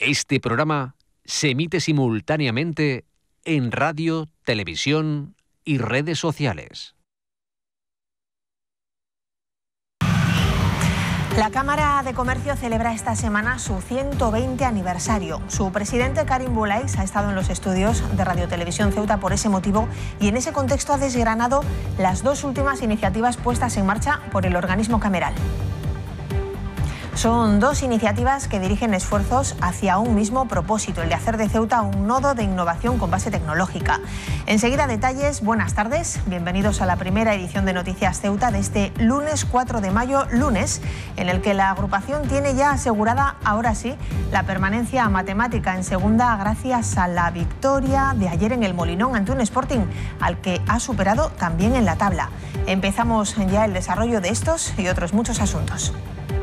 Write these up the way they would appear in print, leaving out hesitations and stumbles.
Este programa se emite simultáneamente en radio, televisión y redes sociales. La Cámara de Comercio celebra esta semana su 120 aniversario. Su presidente, Karim Boulais, ha estado en los estudios de Radio Televisión Ceuta por ese motivo y en ese contexto ha desgranado las dos últimas iniciativas puestas en marcha por el organismo cameral. Son dos iniciativas que dirigen esfuerzos hacia un mismo propósito, el de hacer de Ceuta un nodo de innovación con base tecnológica. Enseguida detalles. Buenas tardes, bienvenidos a la primera edición de Noticias Ceuta de este lunes 4 de mayo, lunes en el que la agrupación tiene ya asegurada, ahora sí, la permanencia matemática en segunda gracias a la victoria de ayer en el Molinón ante un Sporting al que ha superado también en la tabla. Empezamos ya el desarrollo de estos y otros muchos asuntos.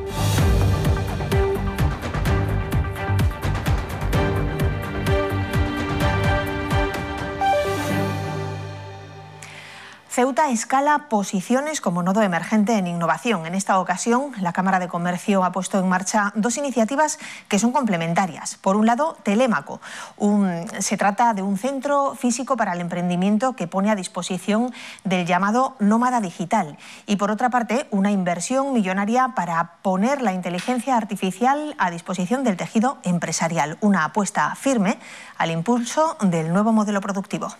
Ceuta escala posiciones como nodo emergente en innovación. En esta ocasión, la Cámara de Comercio ha puesto en marcha dos iniciativas que son complementarias. Por un lado, Telémaco. Se trata de un centro físico para el emprendimiento que pone a disposición del llamado nómada digital. Y por otra parte, una inversión millonaria para poner la inteligencia artificial a disposición del tejido empresarial. Una apuesta firme al impulso del nuevo modelo productivo.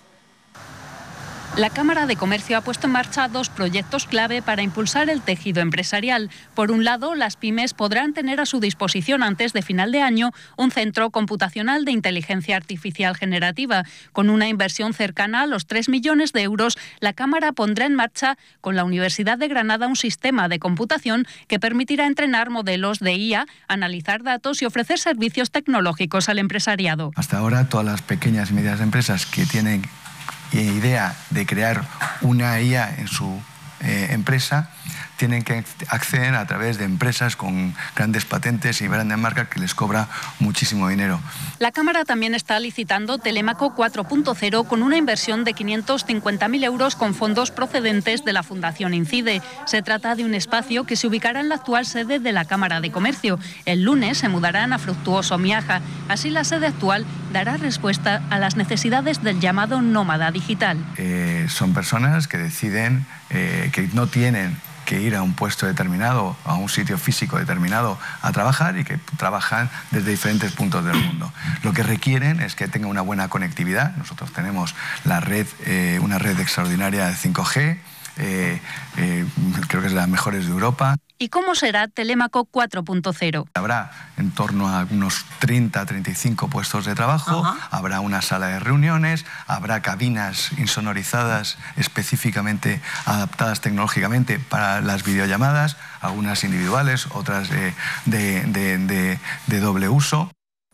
La Cámara de Comercio ha puesto en marcha dos proyectos clave para impulsar el tejido empresarial. Por un lado, las pymes podrán tener a su disposición antes de final de año un centro computacional de inteligencia artificial generativa. Con una inversión cercana a los 3 millones de euros, la Cámara pondrá en marcha con la Universidad de Granada un sistema de computación que permitirá entrenar modelos de IA, analizar datos y ofrecer servicios tecnológicos al empresariado. Hasta ahora, todas las pequeñas y medianas empresas que tienen idea de crear una IA en su empresa tienen que acceder a través de empresas con grandes patentes y grandes marcas que les cobra muchísimo dinero. La Cámara también está licitando Telémaco 4.0 con una inversión de 550.000 euros con fondos procedentes de la Fundación Incide. Se trata de un espacio que se ubicará en la actual sede de la Cámara de Comercio. El lunes se mudarán a Fructuoso Miaja. Así la sede actual dará respuesta a las necesidades del llamado nómada digital. Son personas que deciden que no tienen que ir a un puesto determinado, a un sitio físico determinado a trabajar y que trabajan desde diferentes puntos del mundo. Lo que requieren es que tengan una buena conectividad. Nosotros tenemos la red, una red extraordinaria de 5G, creo que es de las mejores de Europa. ¿Y cómo será Telémaco 4.0? Habrá en torno a unos 30-35 puestos de trabajo, habrá una sala de reuniones, habrá cabinas insonorizadas específicamente adaptadas tecnológicamente para las videollamadas, algunas individuales, otras de doble uso.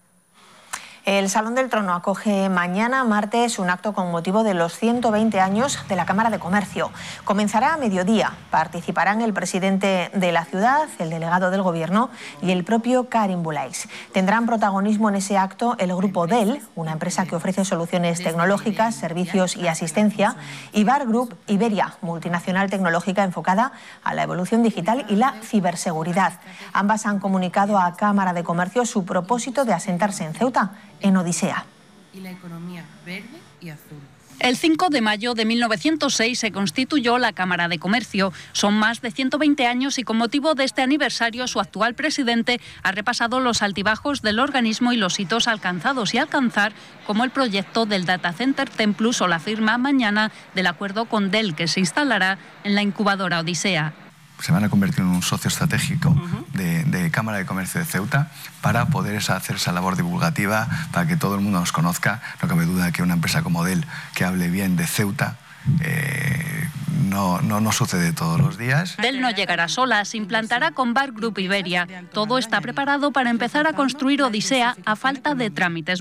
El Salón del Trono acoge mañana, martes, un acto con motivo de los 120 años de la Cámara de Comercio. Comenzará a mediodía. Participarán el presidente de la ciudad, el delegado del Gobierno y el propio Karim Boulais. Tendrán protagonismo en ese acto el grupo Dell, una empresa que ofrece soluciones tecnológicas, servicios y asistencia, y Bar Group Iberia, multinacional tecnológica enfocada a la evolución digital y la ciberseguridad. Ambas han comunicado a Cámara de Comercio su propósito de asentarse en Ceuta, en Odisea. Y la economía verde y azul. El 5 de mayo de 1906 se constituyó la Cámara de Comercio. Son más de 120 años y con motivo de este aniversario su actual presidente ha repasado los altibajos del organismo y los hitos alcanzados y alcanzar, como el proyecto del Data Center Templus o la firma mañana del acuerdo con Dell que se instalará en la incubadora Odisea. Se van a convertir en un socio estratégico de Cámara de Comercio de Ceuta para poder hacer esa labor divulgativa, para que todo el mundo nos conozca. No cabe duda que una empresa como Dell que hable bien de Ceuta no sucede todos los días. Dell no llegará sola, se implantará con Bar Group Iberia. Todo está preparado para empezar a construir Odisea a falta de trámites